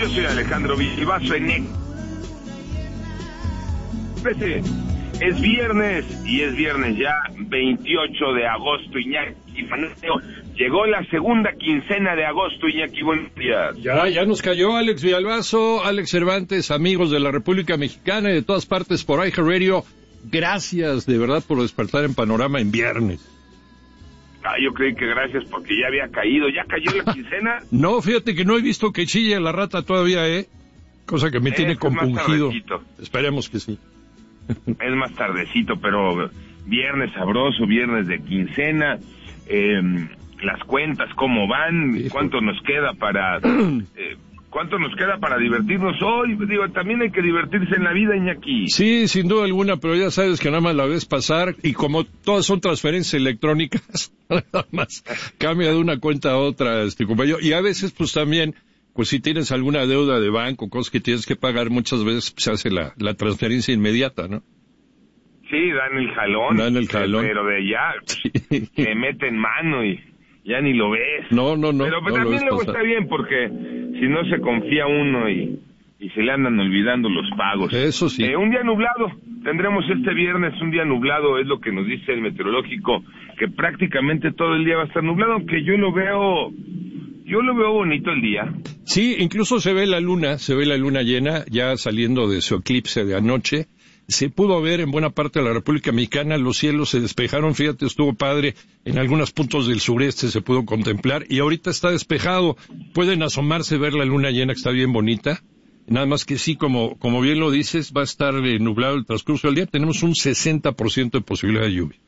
Yo soy Alejandro Villalbazo en Es viernes ya, 28 de agosto, Iñaki Manero. Llegó la segunda quincena de agosto, Iñaki, buenos días. Ya nos cayó Alex Villalbazo, Alex Cervantes, amigos de la República Mexicana y de todas partes por iHeartRadio. Gracias de verdad por despertar en Panorama en viernes. Yo creí que gracias porque ya había caído. ¿Ya cayó la quincena? No, fíjate que no he visto que chille la rata todavía, cosa que me tiene compungido. Esperemos que sí. Es más tardecito, pero viernes sabroso, viernes de quincena. Las cuentas, ¿cómo van? Hijo. ¿Cuánto nos queda para divertirnos hoy? Digo, también hay que divertirse en la vida, Iñaki. Sí, sin duda alguna, pero ya sabes que nada más la ves pasar y como todas son transferencias electrónicas, nada más cambia de una cuenta a otra, compañero. Y a veces, pues también, pues si tienes alguna deuda de banco, cosas que tienes que pagar, muchas veces se hace la transferencia inmediata, ¿no? Sí, dan el jalón. Pero de allá, se mete en mano y ya ni lo ves. No. Pero también luego está bien porque si no se confía uno y se le andan olvidando los pagos. Eso sí. Un día nublado. Tendremos este viernes un día nublado, es lo que nos dice el meteorológico, que prácticamente todo el día va a estar nublado, aunque yo lo veo bonito el día. Sí, incluso se ve la luna llena ya saliendo de su eclipse de anoche. Se pudo ver en buena parte de la República Mexicana, los cielos se despejaron, fíjate, estuvo padre, en algunos puntos del sureste se pudo contemplar, y ahorita está despejado, pueden asomarse, ver la luna llena, que está bien bonita, nada más que sí, como bien lo dices, va a estar nublado el transcurso del día, tenemos un 60% de posibilidad de lluvia.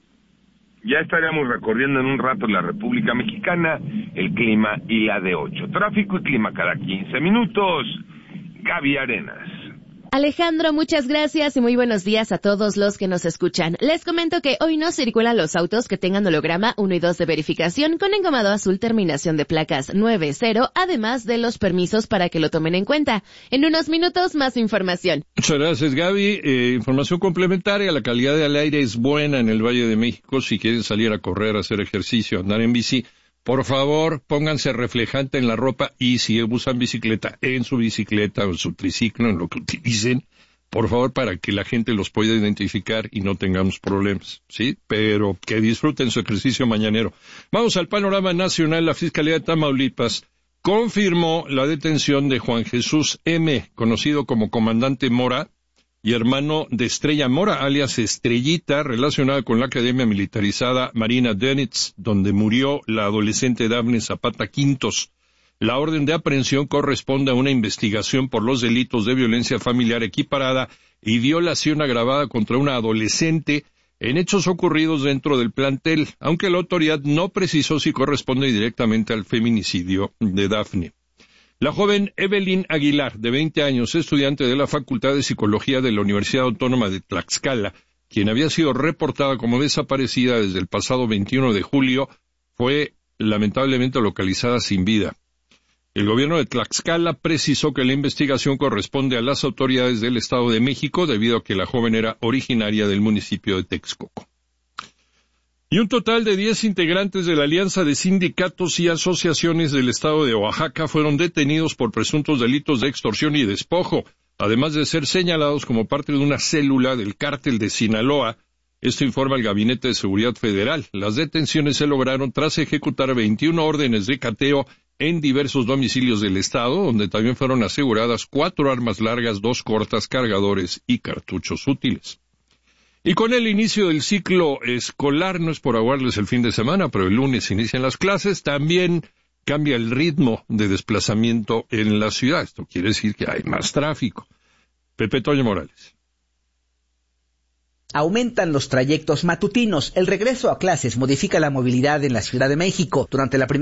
Ya estaremos recorriendo en un rato la República Mexicana, el clima y la de 8. Tráfico y clima cada 15 minutos, Gaby Arenas. Alejandro, muchas gracias y muy buenos días a todos los que nos escuchan. Les comento que hoy no circulan los autos que tengan holograma 1 y 2 de verificación con engomado azul terminación de placas 90, además de los permisos para que lo tomen en cuenta. En unos minutos más información. Muchas gracias, Gaby. Información complementaria, la calidad del aire es buena en el Valle de México. Si quieren salir a correr, a hacer ejercicio, andar en bici, por favor, pónganse reflejante en la ropa y si usan bicicleta, en su bicicleta o en su triciclo, en lo que utilicen, por favor, para que la gente los pueda identificar y no tengamos problemas, ¿sí? Pero que disfruten su ejercicio mañanero. Vamos al panorama nacional. La Fiscalía de Tamaulipas confirmó la detención de Juan Jesús M., conocido como Comandante Mora, y hermano de Estrella Mora, alias Estrellita, relacionada con la Academia Militarizada Marina Dönitz, donde murió la adolescente Dafne Zapata Quintos. La orden de aprehensión corresponde a una investigación por los delitos de violencia familiar equiparada y violación agravada contra una adolescente en hechos ocurridos dentro del plantel, aunque la autoridad no precisó si corresponde directamente al feminicidio de Dafne. La joven Evelyn Aguilar, de 20 años, estudiante de la Facultad de Psicología de la Universidad Autónoma de Tlaxcala, quien había sido reportada como desaparecida desde el pasado 21 de julio, fue lamentablemente localizada sin vida. El gobierno de Tlaxcala precisó que la investigación corresponde a las autoridades del Estado de México, debido a que la joven era originaria del municipio de Texcoco. Y un total de 10 integrantes de la Alianza de Sindicatos y Asociaciones del Estado de Oaxaca fueron detenidos por presuntos delitos de extorsión y despojo, además de ser señalados como parte de una célula del cártel de Sinaloa. Esto informa el Gabinete de Seguridad Federal. Las detenciones se lograron tras ejecutar 21 órdenes de cateo en diversos domicilios del Estado, donde también fueron aseguradas 4 armas largas, 2 cortas, cargadores y cartuchos útiles. Y con el inicio del ciclo escolar, no es por aguarles el fin de semana, pero el lunes inician las clases, también cambia el ritmo de desplazamiento en la ciudad. Esto quiere decir que hay más tráfico. Pepe Toño Morales. Aumentan los trayectos matutinos. El regreso a clases modifica la movilidad en la Ciudad de México. Durante la primera